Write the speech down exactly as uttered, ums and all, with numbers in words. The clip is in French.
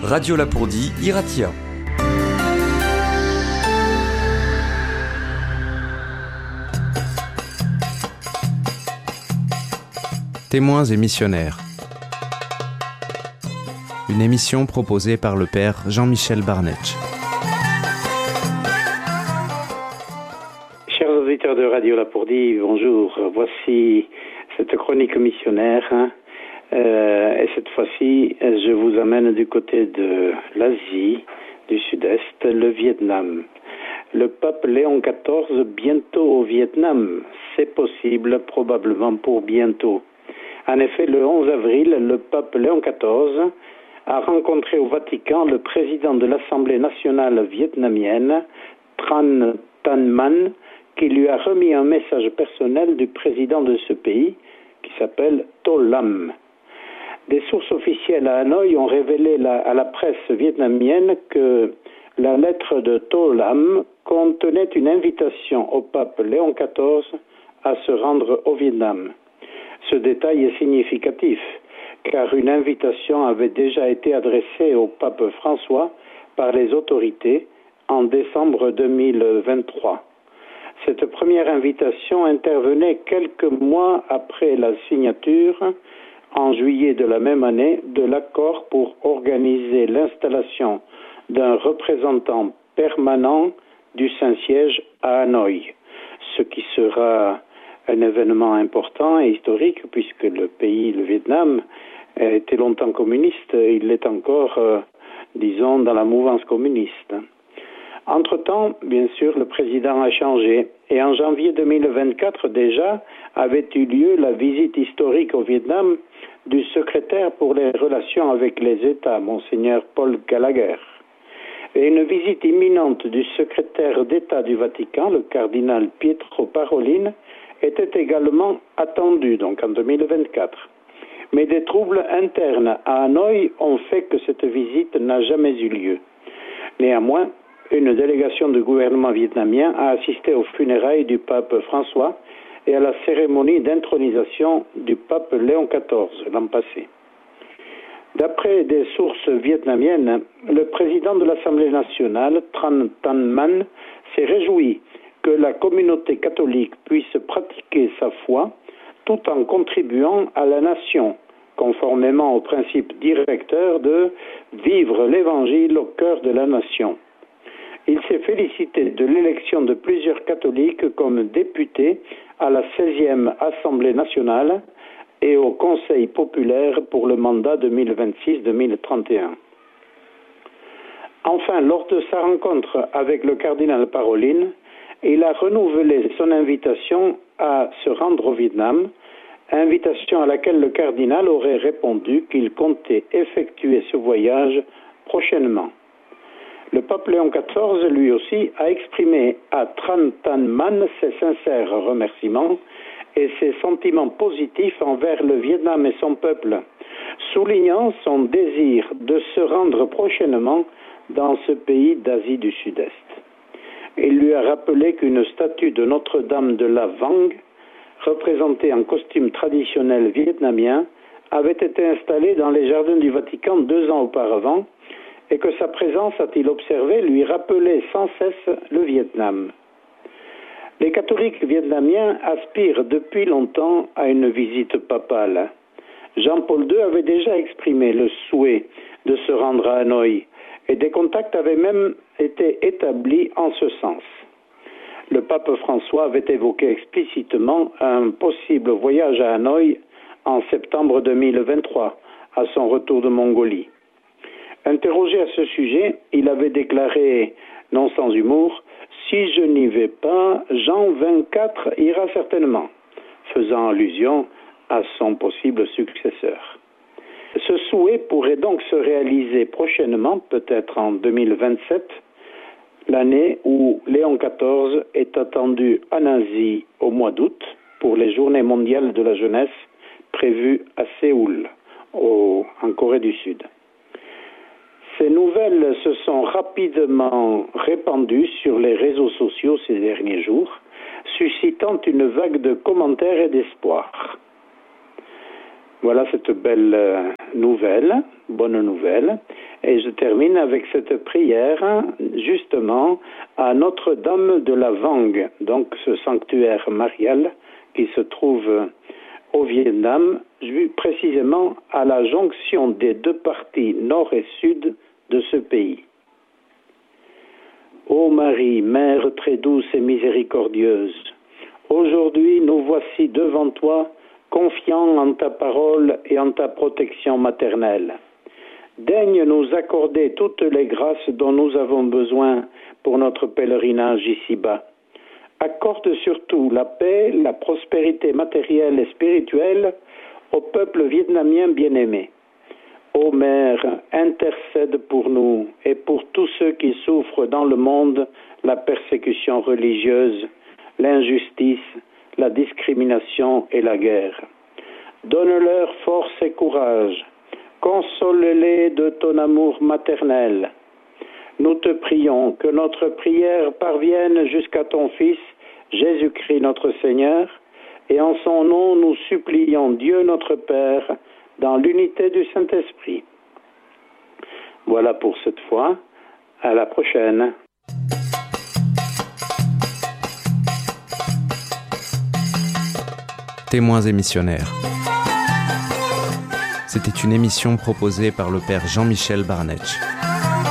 Radio Lapourdie, Iratia. Témoins et missionnaires. Une émission proposée par le père Jean-Michel Barnetch. Chers auditeurs de Radio Lapourdie, bonjour. Voici cette chronique missionnaire. Hein. Euh, et cette fois-ci, je vous amène du côté de l'Asie, du Sud-Est, le Vietnam. Le pape Léon quatorze, bientôt au Vietnam. C'est possible, probablement pour bientôt. En effet, le onze avril, le pape Léon quatorze a rencontré au Vatican le président de l'Assemblée nationale vietnamienne, Tran Tan Man, qui lui a remis un message personnel du président de ce pays, qui s'appelle To Lam. Des sources officielles à Hanoï ont révélé la, à la presse vietnamienne que la lettre de To Lam contenait une invitation au pape Léon quatorze à se rendre au Vietnam. Ce détail est significatif, car une invitation avait déjà été adressée au pape François par les autorités en décembre deux mille vingt-trois. Cette première invitation intervenait quelques mois après la signature, en juillet de la même année, de l'accord pour organiser l'installation d'un représentant permanent du Saint-Siège à Hanoï, ce qui sera un événement important et historique puisque le pays, le Vietnam, a été longtemps communiste, il l'est encore, euh, disons, dans la mouvance communiste. Entre-temps, bien sûr, le président a changé et en janvier deux mille vingt-quatre déjà avait eu lieu la visite historique au Vietnam du secrétaire pour les relations avec les États, Monseigneur Paul Gallagher. Et une visite imminente du secrétaire d'État du Vatican, le cardinal Pietro Parolin, était également attendue, donc en deux mille vingt-quatre. Mais des troubles internes à Hanoï ont fait que cette visite n'a jamais eu lieu. Néanmoins, une délégation du gouvernement vietnamien a assisté aux funérailles du pape François et à la cérémonie d'intronisation du pape Léon quatorze l'an passé. D'après des sources vietnamiennes, le président de l'Assemblée nationale, Tran Tan Man, s'est réjoui que la communauté catholique puisse pratiquer sa foi tout en contribuant à la nation, conformément au principe directeur de vivre l'Évangile au cœur de la nation. Il s'est félicité de l'élection de plusieurs catholiques comme députés à la seizième Assemblée nationale et au Conseil populaire pour le mandat deux mille vingt-six deux mille trente et un. Enfin, lors de sa rencontre avec le cardinal Parolin, il a renouvelé son invitation à se rendre au Vietnam, invitation à laquelle le cardinal aurait répondu qu'il comptait effectuer ce voyage prochainement. Le pape Léon quatorze, lui aussi, a exprimé à Tran Tan Man ses sincères remerciements et ses sentiments positifs envers le Vietnam et son peuple, soulignant son désir de se rendre prochainement dans ce pays d'Asie du Sud-Est. Il lui a rappelé qu'une statue de Notre-Dame de la Vang, représentée en costume traditionnel vietnamien, avait été installée dans les jardins du Vatican deux ans auparavant et que sa présence, a-t-il observé, lui rappelait sans cesse le Vietnam. Les catholiques vietnamiens aspirent depuis longtemps à une visite papale. Jean-Paul deux avait déjà exprimé le souhait de se rendre à Hanoï et des contacts avaient même été établis en ce sens. Le pape François avait évoqué explicitement un possible voyage à Hanoï en septembre deux mille vingt-trois, à son retour de Mongolie. Interrogé à ce sujet, il avait déclaré, non sans humour, « Si je n'y vais pas, Jean vingt-quatre ira certainement », faisant allusion à son possible successeur. Ce souhait pourrait donc se réaliser prochainement, peut-être en deux mille vingt-sept, l'année où Léon quatorze est attendu en Asie au mois d'août pour les Journées mondiales de la jeunesse prévues à Séoul, au, en Corée du Sud. Ces nouvelles se sont rapidement répandues sur les réseaux sociaux ces derniers jours, suscitant une vague de commentaires et d'espoir. Voilà cette belle euh, nouvelle, bonne nouvelle. Et je termine avec cette prière, justement, à Notre-Dame de la Vang, donc ce sanctuaire marial qui se trouve au Vietnam, précisément à la jonction des deux parties nord et sud de ce pays. Ô Marie, Mère très douce et miséricordieuse, aujourd'hui nous voici devant toi, confiants en ta parole et en ta protection maternelle. Daigne nous accorder toutes les grâces dont nous avons besoin pour notre pèlerinage ici-bas. Accorde surtout la paix, la prospérité matérielle et spirituelle au peuple vietnamien bien-aimé. Ô Mère, intercède pour nous et pour tous ceux qui souffrent dans le monde la persécution religieuse, l'injustice, la discrimination et la guerre. Donne-leur force et courage. Console-les de ton amour maternel. Nous te prions que notre prière parvienne jusqu'à ton Fils, Jésus-Christ notre Seigneur, et en son nom nous supplions Dieu notre Père, dans l'unité du Saint-Esprit. Voilà pour cette fois. À la prochaine. Témoins et missionnaires. C'était une émission proposée par le père Jean-Michel Barnetch.